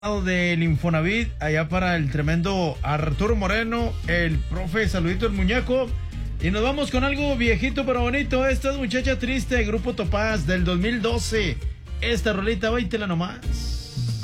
del Infonavit, allá para el tremendo Arturo Moreno, el profe Saludito el Muñeco. Y nos vamos con algo viejito pero bonito. Esta es Muchacha Triste, Grupo Topaz del 2012. Esta rolita, váytela nomás.